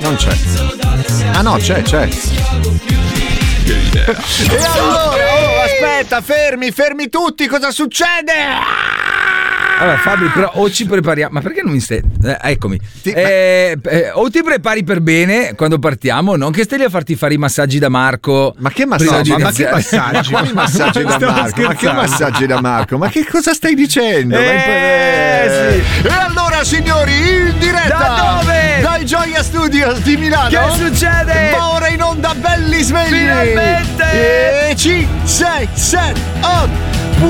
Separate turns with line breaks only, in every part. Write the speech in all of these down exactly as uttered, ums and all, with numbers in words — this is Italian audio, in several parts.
Non c'è. Ah no, c'è, c'è. E allora, oh, aspetta, fermi, fermi tutti, cosa succede?
Allora Fabri, però o ci prepariamo, ma perché non mi stai? Eh, eccomi. Eh, eh, o ti prepari per bene quando partiamo, non che stai lì a farti fare i massaggi da Marco.
Ma che massaggi? Ma, ma che massaggi? Ma quali massaggi da Marco? Ma che massaggi da Marco? Ma che cosa stai dicendo?
Eh, sì.
E allora signori, in diretta
da dove?
Dai Gioia Studios di Milano.
Che succede?
Ma ora in onda belli svegli.
Finalmente.
E cinque, sei, sette, otto.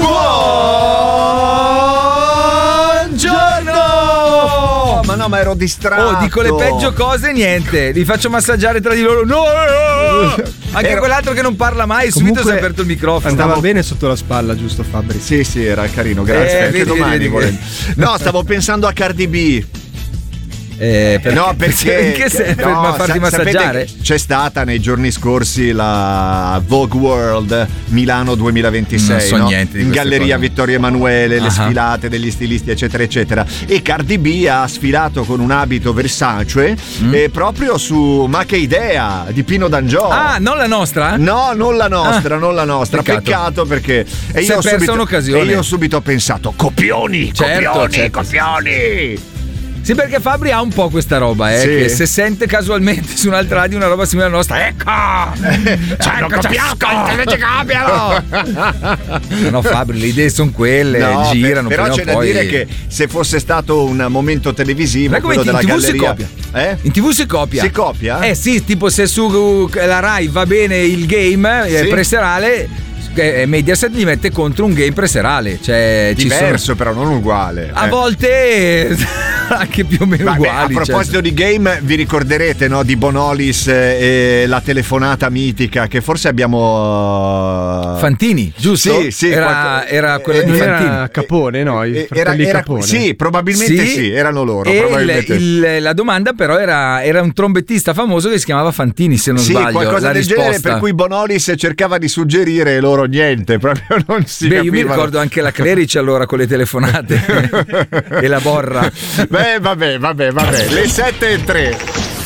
Buongiorno! Ma no, ma ero distratto.
Oh, dico le peggio cose, niente. Li faccio massaggiare tra di loro. No! Anche ero... quell'altro che non parla mai,
Comunque,
subito si è aperto il microfono.
Andava
stavo...
bene sotto la spalla, giusto Fabri?
Sì, sì, era carino, grazie.
Eh,
Anche
vedi,
domani
vedi, vedi.
No, stavo pensando a Cardi B.
Eh, perché,
no, perché
in che senso?
no,
per farti
sa-
massaggiare?
C'è stata nei giorni scorsi la Vogue World Milano duemilaventisei,
non so
no?
niente di
in Galleria
cose.
Vittorio Emanuele, le
uh-huh.
sfilate degli stilisti eccetera eccetera, e Cardi B ha sfilato con un abito Versace mm. e proprio su Ma che idea di Pino D'Angio.
Ah, non la nostra?
No, non la nostra,
ah,
non la nostra. Peccato, peccato perché e io, ho subito,
un'occasione.
e io subito ho pensato copioni,
certo,
copioni,
certo.
copioni.
Sì, perché Fabri ha un po' questa roba, eh,
sì.
che se sente casualmente su un'altra radio una roba simile alla nostra, ecco!
Ci hanno copiato, invece copiano!
No, Fabri, le idee sono quelle,
no,
girano.
Però c'è da
poi...
dire che se fosse stato un momento televisivo, quello della
in T V
galleria,
si copia.
Eh?
In T V si copia.
Si copia?
Eh sì, tipo se su la Rai va bene il game sì. eh, preserale, Mediaset gli mette contro un game preserale, cioè
diverso
ci sono...
però non uguale
a
eh.
volte anche più o meno
Vabbè,
uguali.
a proposito cioè... di game, vi ricorderete, no, di Bonolis e la telefonata mitica che forse abbiamo
Fantini, giusto?
Sì, sì,
era,
qualche...
era quella
eh,
di Fantini.
Era Capone, no? I
era, era,
Capone.
Sì, probabilmente sì, sì erano loro.
E
probabilmente.
Il, il, la domanda però era, era un trombettista famoso che si chiamava Fantini, se non
sì,
sbaglio.
Qualcosa
la
del
risposta.
genere, per cui Bonolis cercava di suggerire e loro niente, proprio non si
Beh,
capivano.
io mi ricordo anche la Clerici allora con le telefonate e la borra.
Beh, vabbè, vabbè, vabbè. Le sette e tre.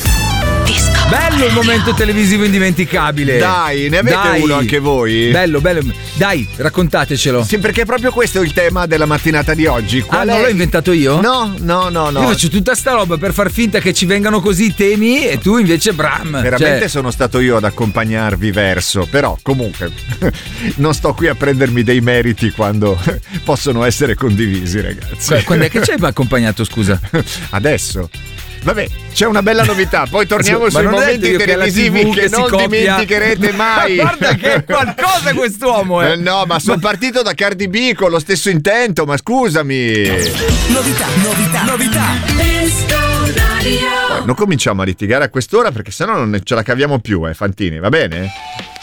Bello il momento televisivo indimenticabile.
Dai, ne avete
Dai.
uno anche voi?
Bello, bello. Dai, raccontatecelo.
Sì, perché proprio questo è il tema della mattinata di oggi. Qual
ah,
è...
non l'ho inventato io?
No, no, no, no.
Io faccio tutta sta roba per far finta che ci vengano così i temi e tu invece bram.
Veramente
cioè...
sono stato io ad accompagnarvi verso, però comunque non sto qui a prendermi dei meriti quando possono essere condivisi, ragazzi.
Quando è che ci hai accompagnato, scusa?
Adesso. Vabbè, c'è una bella novità. Poi torniamo
ma
sui momenti televisivi che, che non dimenticherete mai.
Guarda che è qualcosa quest'uomo, eh.
eh no, ma sono ma... partito da Cardi B con lo stesso intento, ma scusami.
Novità, novità, novità.
Non cominciamo a litigare a quest'ora perché sennò non ce la caviamo più, eh, Fantini, va bene?